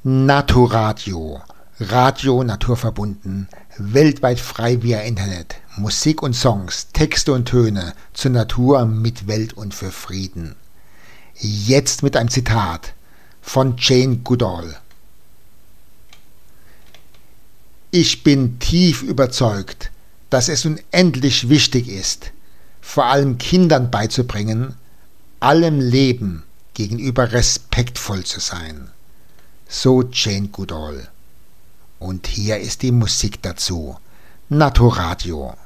Naturadio. Radio naturverbunden, weltweit frei via Internet. Musik und Songs, Texte und Töne zur Natur, mit Welt und für Frieden. Jetzt mit einem Zitat von Jane Goodall. Ich bin tief überzeugt, dass es unendlich wichtig ist, vor allem Kindern beizubringen, allem Leben gegenüber respektvoll zu sein. So Jane Goodall. Und hier ist die Musik dazu. Naturadio.